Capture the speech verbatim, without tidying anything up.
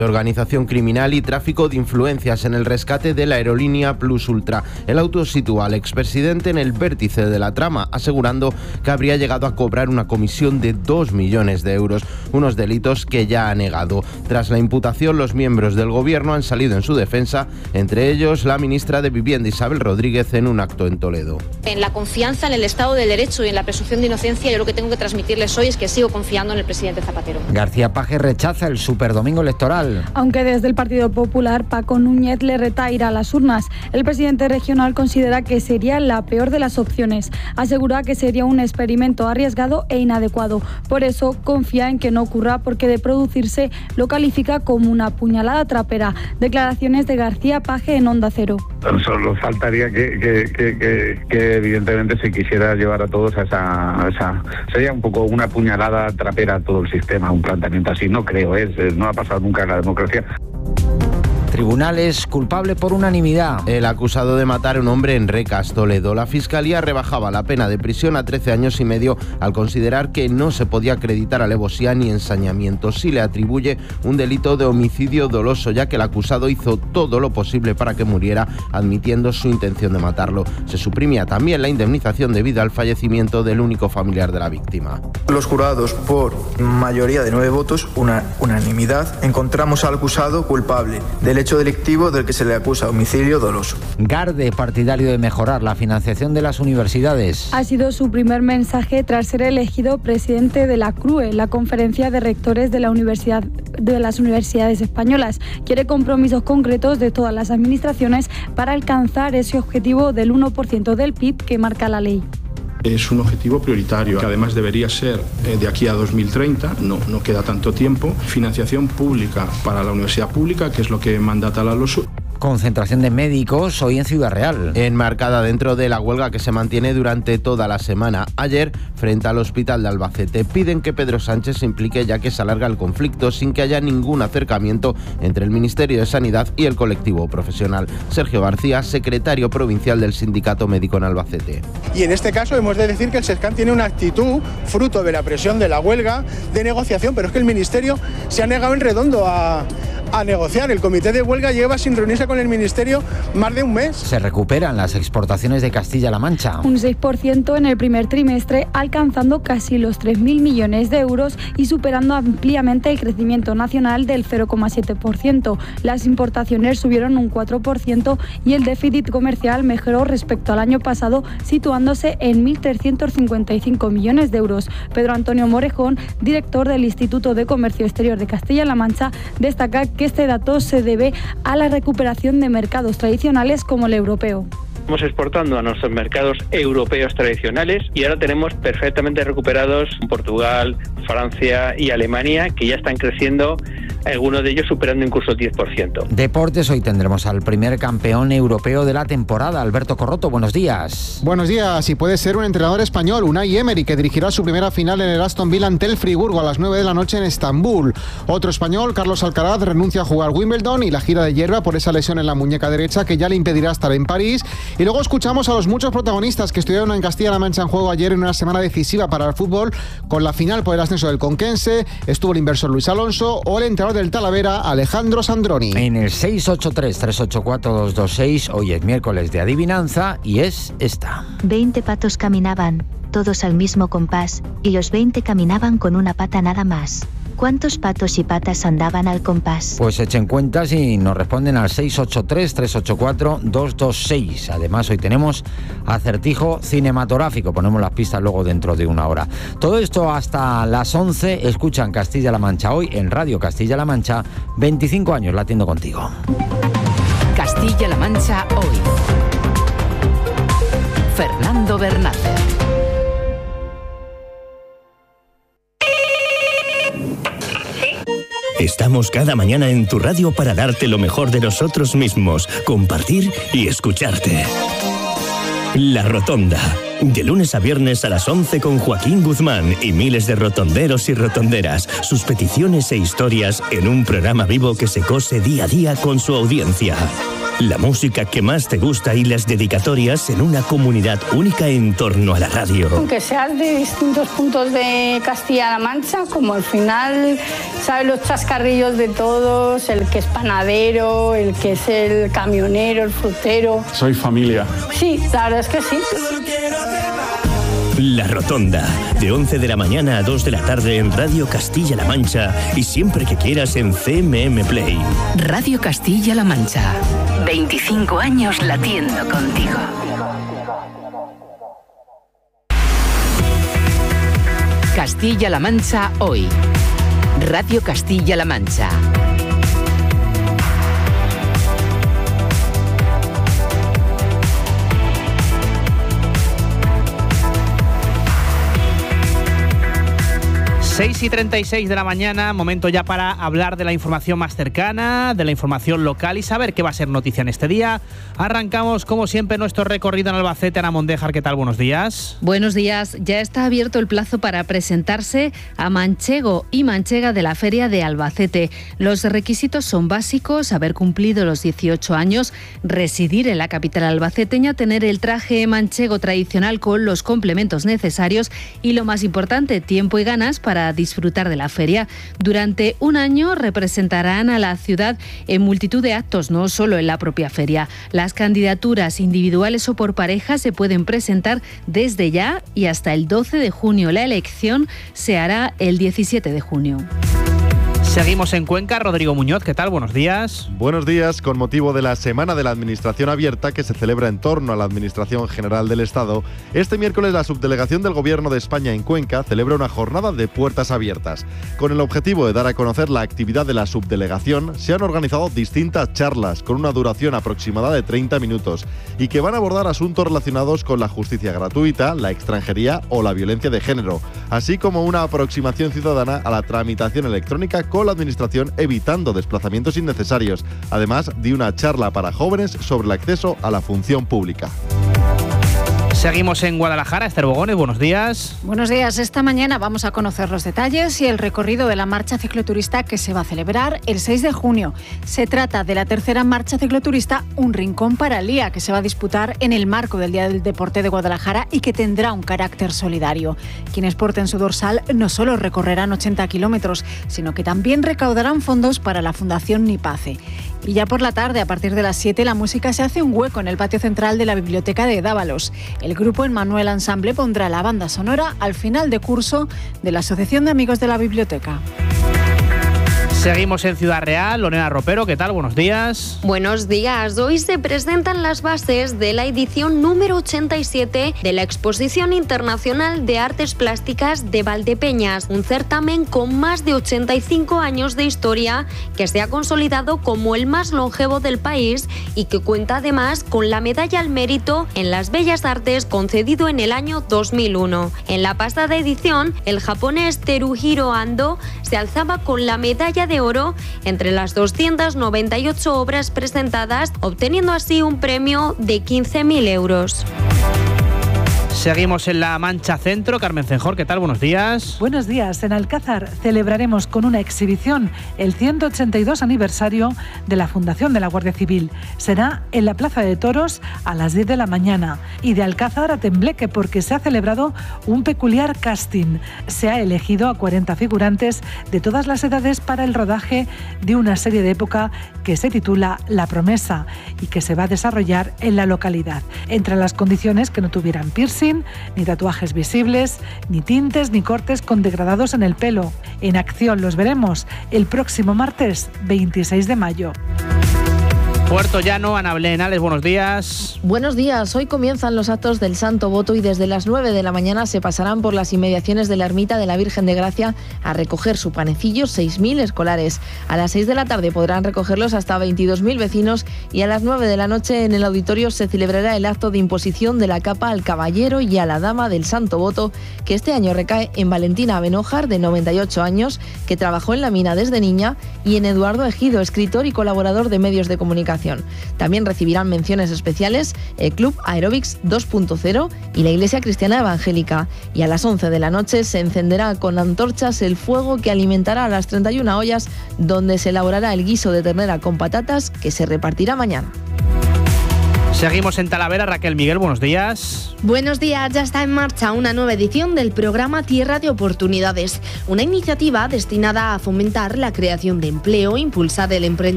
Organización criminal y tráfico de influencias en el rescate de la aerolínea Plus Ultra. El auto sitúa al expresidente en el vértice de la trama, asegurando que habría llegado a cobrar una comisión de dos millones de euros, unos delitos que ya ha negado. Tras la imputación, los miembros del gobierno han salido en su defensa, entre ellos la ministra de Vivienda Isabel Rodríguez en un acto en Toledo. En la confianza en el Estado de Derecho y en la presunción de inocencia, yo lo que tengo que transmitirles hoy es que sigo confiando en el presidente Zapatero. García Paje rechaza el superdomingo electoral. Aunque desde el Partido Popular Paco Núñez le reta ir a las urnas, el presidente regional considera que sería la peor de las opciones. Asegura que sería un experimento arriesgado e inadecuado. Por eso confía en que no ocurra, porque de producirse lo califica como una puñalada trapera. Declaraciones de García Paje en Onda Cero. Solo faltaría que, que, que, que, que evidentemente se quisiera llevar a todos a esa, a esa... Sería un poco una puñalada trapera a todo el sistema, un planteamiento así. No creo, ¿eh? No ha pasado nunca en la democracia. Tribunales, culpable por unanimidad. El acusado de matar a un hombre en Recas, Toledo. La Fiscalía rebajaba la pena de prisión a trece años y medio al considerar que no se podía acreditar alevosía ni ensañamiento. Sí le atribuye un delito de homicidio doloso, ya que el acusado hizo todo lo posible para que muriera, admitiendo su intención de matarlo. Se suprimía también la indemnización debida al fallecimiento del único familiar de la víctima. Los jurados, por mayoría de nueve votos, una unanimidad, encontramos al acusado culpable del hecho delictivo del que se le acusa, homicidio doloso. Garde, partidario de mejorar la financiación de las universidades. Ha sido su primer mensaje tras ser elegido presidente de la C R U E, la Conferencia de Rectores de, la Universidad, de las Universidades Españolas. Quiere compromisos concretos de todas las administraciones para alcanzar ese objetivo del uno por ciento del P I B que marca la ley. Es un objetivo prioritario, que además debería ser eh, de aquí a dos mil treinta, no, no queda tanto tiempo. Financiación pública para la universidad pública, que es lo que mandata la LOSU. Concentración de médicos hoy en Ciudad Real. Enmarcada dentro de la huelga que se mantiene durante toda la semana. Ayer, frente al hospital de Albacete, piden que Pedro Sánchez se implique, ya que se alarga el conflicto sin que haya ningún acercamiento entre el Ministerio de Sanidad y el colectivo profesional. Sergio García, secretario provincial del Sindicato Médico en Albacete. Y en este caso hemos de decir que el SESCAN tiene una actitud fruto de la presión de la huelga, de negociación, pero es que el Ministerio se ha negado en redondo a... a negociar. El comité de huelga lleva sin reunirse con el Ministerio más de un mes. Se recuperan las exportaciones de Castilla-La Mancha. Un seis por ciento en el primer trimestre, alcanzando casi los tres mil millones de euros y superando ampliamente el crecimiento nacional del cero coma siete por ciento. Las importaciones subieron un cuatro por ciento y el déficit comercial mejoró respecto al año pasado, situándose en mil trescientos cincuenta y cinco millones de euros. Pedro Antonio Morejón, director del Instituto de Comercio Exterior de Castilla-La Mancha, destaca que este dato se debe a la recuperación de mercados tradicionales como el europeo. Estamos exportando a nuestros mercados europeos tradicionales y ahora tenemos perfectamente recuperados Portugal, Francia y Alemania, que ya están creciendo, algunos de ellos superando incluso el diez por ciento. Deportes, hoy tendremos al primer campeón europeo de la temporada, Alberto Corroto. Buenos días. Buenos días, y puede ser un entrenador español, Unai Emery, que dirigirá su primera final en el Aston Villa ante el Friburgo a las nueve de la noche en Estambul. Otro español, Carlos Alcaraz, renuncia a jugar Wimbledon y la gira de hierba por esa lesión en la muñeca derecha que ya le impedirá estar en París. Y luego escuchamos a los muchos protagonistas que estuvieron en Castilla-La Mancha en juego ayer en una semana decisiva para el fútbol, con la final por el ascenso del Conquense. Estuvo el inversor Luis Alonso o el entrenador del Talavera, Alejandro Sandroni. En el seis ocho tres, tres ocho cuatro, dos dos seis, hoy es miércoles de adivinanza y es esta. veinte patos caminaban, todos al mismo compás, y los veinte caminaban con una pata nada más. ¿Cuántos patos y patas andaban al compás? Pues echen cuentas y nos responden al seis ocho tres, tres ocho cuatro, dos dos seis. Además, hoy tenemos acertijo cinematográfico. Ponemos las pistas luego dentro de una hora. Todo esto hasta las once. Escuchan Castilla-La Mancha hoy en Radio Castilla-La Mancha. veinticinco años latiendo contigo. Castilla-La Mancha hoy. Fernando Bernández. Estamos cada mañana en tu radio para darte lo mejor de nosotros mismos, compartir y escucharte. La Rotonda, De lunes a viernes a las once con Joaquín Guzmán y miles de rotonderos y rotonderas. Sus peticiones e historias en un programa vivo que se cose día a día con su audiencia. La música que más te gusta y las dedicatorias en una comunidad única en torno a la radio. Aunque seas de distintos puntos de Castilla-La Mancha, como al final sabes los chascarrillos de todos, el que es panadero, el que es el camionero, el frutero. Soy familia. Sí, la verdad es que sí. La Rotonda, de once de la mañana a dos de la tarde en Radio Castilla-La Mancha y siempre que quieras en C M M Play. Radio Castilla-La Mancha. veinticinco años latiendo contigo. Castilla-La Mancha hoy. Radio Castilla-La Mancha. seis y treinta y seis de la mañana, momento ya para hablar de la información más cercana, de la información local y saber qué va a ser noticia en este día. Arrancamos, como siempre, nuestro recorrido en Albacete. Ana Mondéjar, ¿qué tal? Buenos días. Buenos días. Ya está abierto el plazo para presentarse a manchego y manchega de la Feria de Albacete. Los requisitos son básicos: haber cumplido los dieciocho años, residir en la capital albaceteña, tener el traje manchego tradicional con los complementos necesarios y, lo más importante, tiempo y ganas para disfrutar de la feria. Durante un año representarán a la ciudad en multitud de actos, no solo en la propia feria. Las candidaturas individuales o por pareja se pueden presentar desde ya y hasta el doce de junio. La elección se hará el diecisiete de junio. Seguimos en Cuenca. Rodrigo Muñoz, ¿qué tal? Buenos días. Buenos días. Con motivo de la Semana de la Administración Abierta que se celebra en torno a la Administración General del Estado, este miércoles la Subdelegación del Gobierno de España en Cuenca celebra una jornada de puertas abiertas. Con el objetivo de dar a conocer la actividad de la subdelegación, se han organizado distintas charlas con una duración aproximada de treinta minutos y que van a abordar asuntos relacionados con la justicia gratuita, la extranjería o la violencia de género, así como una aproximación ciudadana a la tramitación electrónica con la Administración, evitando desplazamientos innecesarios, además de una charla para jóvenes sobre el acceso a la función pública. Seguimos en Guadalajara. Esther Bogones, buenos días. Buenos días. Esta mañana vamos a conocer los detalles y el recorrido de la marcha cicloturista que se va a celebrar el seis de junio. Se trata de la tercera marcha cicloturista Un Rincón para el Día, que se va a disputar en el marco del Día del Deporte de Guadalajara y que tendrá un carácter solidario. Quienes porten su dorsal no solo recorrerán ochenta kilómetros, sino que también recaudarán fondos para la Fundación Nipace. Y ya por la tarde, a partir de las siete, la música se hace un hueco en el patio central de la Biblioteca de Dávalos. El grupo Emmanuel Ensemble pondrá la banda sonora al final de curso de la Asociación de Amigos de la Biblioteca. Seguimos en Ciudad Real. Lorena Ropero, ¿qué tal? Buenos días. Buenos días. Hoy se presentan las bases de la edición número ochenta y siete de la Exposición Internacional de Artes Plásticas de Valdepeñas, un certamen con más de ochenta y cinco años de historia que se ha consolidado como el más longevo del país y que cuenta además con la Medalla al Mérito en las Bellas Artes concedido en el año dos mil uno. En la pasada edición, el japonés Teruhiro Ando se alzaba con la medalla de de oro entre las doscientas noventa y ocho obras presentadas, obteniendo así un premio de quince mil euros. Seguimos en la Mancha Centro. Carmen Cenjor, ¿qué tal? Buenos días. Buenos días. En Alcázar celebraremos con una exhibición el ciento ochenta y dos aniversario de la fundación de la Guardia Civil. Será en la Plaza de Toros a las diez de la mañana. Y de Alcázar a Tembleque, porque se ha celebrado un peculiar casting. Se ha elegido a cuarenta figurantes de todas las edades para el rodaje de una serie de época que se titula La Promesa y que se va a desarrollar en la localidad. Entre las condiciones, que no tuvieran piercing, ni tatuajes visibles, ni tintes, ni cortes con degradados en el pelo. En acción los veremos el próximo martes veintiséis de mayo. Puerto Llano, Ana Belén Ales, buenos días. Buenos días. Hoy comienzan los actos del Santo Voto y desde las nueve de la mañana se pasarán por las inmediaciones de la Ermita de la Virgen de Gracia a recoger su panecillo seis mil escolares. A las seis de la tarde podrán recogerlos hasta veintidós mil vecinos y a las nueve de la noche en el auditorio se celebrará el acto de imposición de la capa al caballero y a la dama del Santo Voto, que este año recae en Valentina Benójar, de noventa y ocho años, que trabajó en la mina desde niña, y en Eduardo Ejido, escritor y colaborador de medios de comunicación. celebración. También recibirán menciones especiales el Club Aerobics dos punto cero y la Iglesia Cristiana Evangélica. Y a las once de la noche se encenderá con antorchas el fuego que alimentará las treinta y una ollas donde se elaborará el guiso de ternera con patatas que se repartirá mañana. Seguimos en Talavera. Raquel Miguel, buenos días. Buenos días, ya está en marcha una nueva edición del programa Tierra de Oportunidades, una iniciativa destinada a fomentar la creación de empleo, impulsar el emprendimiento